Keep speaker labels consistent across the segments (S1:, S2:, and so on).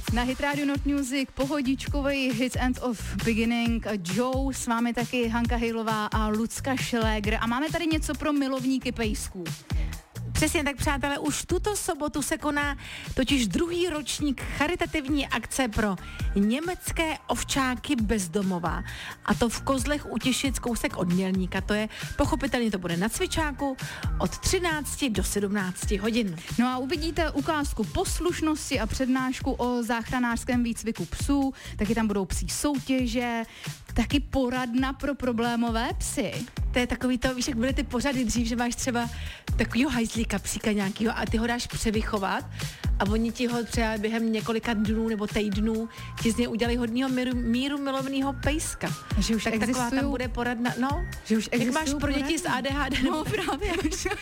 S1: Na Hit Radio Not Music pohodičkový Hits End of Beginning, Joe, s vámi taky Hanka Hejlová a Lucka Šlégr. A máme tady něco pro milovníky pejsků.
S2: Přesně tak, přátelé, už tuto sobotu se koná totiž druhý ročník charitativní akce pro německé ovčáky bezdomova. A to v Kozlech u Těšic, kousek od Mělníka. To je, pochopitelně to bude na Cvičáku od 13 do 17 hodin.
S1: No a uvidíte ukázku poslušnosti a přednášku o záchranářském výcviku psů, taky tam budou psí soutěže, taky poradna pro problémové psy.
S2: To je takový to, víš, jak byly ty pořady dřív, že máš třeba takovýho hajzlíka, psíka nějakýho a ty ho dáš převychovat a oni ti ho třeba během několika dnů nebo týdnů ti z něj udělají hodnýho míru milovného pejska.
S1: Že už
S2: tak taková tam bude poradna, no,
S1: že už
S2: jak máš pro děti s ADHD.
S1: No právě.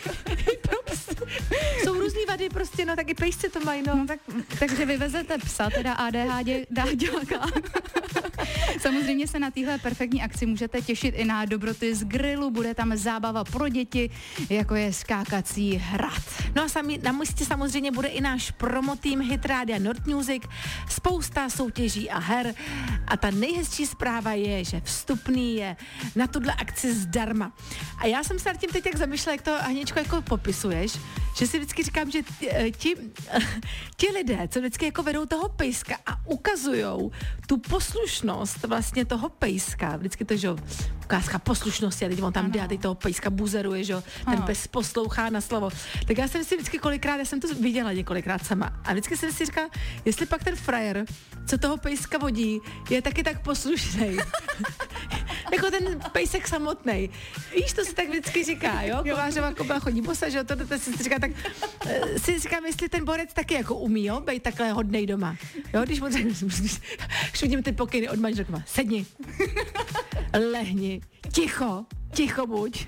S2: Jsou různý vady prostě, no taky pejsci to mají, no.
S1: Takže vyvezete psa, teda ADHD dáďáka. Samozřejmě se na téhle perfektní akci můžete těšit i na dobroty z grilu, bude tam zábava pro děti, jako je skákací hrad.
S2: No a na místě samozřejmě bude i náš promotým Hit Radio Not Music, spousta soutěží a her a ta nejhezčí zpráva je, že vstupný je na tuhle akci zdarma. A já jsem se nad tím teď tak zamýšlela, jak to, Haničko, jako popisuješ, že si vždycky říkám, že ti lidé, co vždycky jako vedou toho pejska a ukazujou tu poslušnost vlastně toho pejska, vždycky to, že ukázka poslušnosti a teď on tam jde a teď toho pejska buzeruje, že ten pes poslouchá na slovo. Tak já jsem si vždycky já jsem to viděla několikrát sama a vždycky jsem si říkala, jestli pak ten frajer, co toho pejska vodí, je taky tak poslušnej. Jako ten pejsek samotnej. Víš, to si tak vždycky říká, jo? Kovářová kobila chodí bosa, že jo? To si říká, tak si říkám, jestli ten borec taky jako umí, jo? Bejt takhle hodnej doma. Jo, když vidím ty pokyny od manželky, sedni, lehni, ticho buď,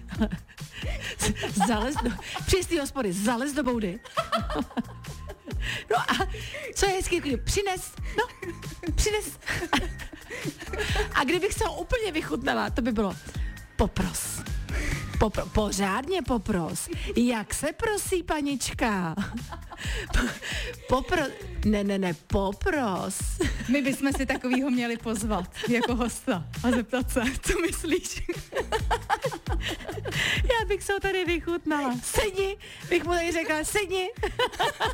S2: přijez ty hospody, zalez do boudy. No a co je hezký, přines. A kdybych se ho úplně vychutnala, to by bylo popros. Pořádně popros. Jak se prosí, panička? Popros.
S1: My bychom si takovýho měli pozvat jako hosta a zeptat se, co myslíš?
S2: Já bych se ho tady vychutnala. Sedni, bych mu tady řekla, sedni.